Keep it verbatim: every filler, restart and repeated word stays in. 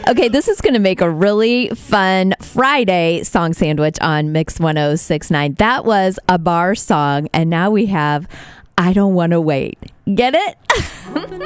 Okay, this is going to make a really fun Friday song sandwich on Mix one oh six point nine. That was a bar song, and now we have I Don't Want to Wait. Get it?